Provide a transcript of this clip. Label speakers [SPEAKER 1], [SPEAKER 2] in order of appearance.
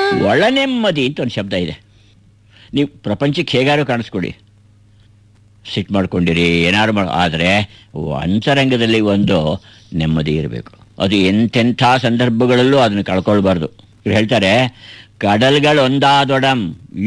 [SPEAKER 1] ಒಳ ನೆಮ್ಮದಿ ಅಂತ ಒಂದು ಶಬ್ದ ಇದೆ. ನೀವು ಪ್ರಪಂಚಕ್ಕೆ ಹೇಗಾರು ಕಾಣಿಸ್ಕೊಡಿ, ಸಿಟ್ಟು ಮಾಡ್ಕೊಂಡಿರಿ, ಏನಾದ್ರು ಆದರೆ ಅಂತರಂಗದಲ್ಲಿ ಒಂದು ನೆಮ್ಮದಿ ಇರಬೇಕು. ಅದು ಎಂತೆಂಥ ಸಂದರ್ಭಗಳಲ್ಲೂ ಅದನ್ನು ಕಳ್ಕೊಳ್ಬಾರ್ದು. ಇವ್ರು ಹೇಳ್ತಾರೆ, ಕಡಲ್ಗಳು ಒಂದಾದೊಡಂ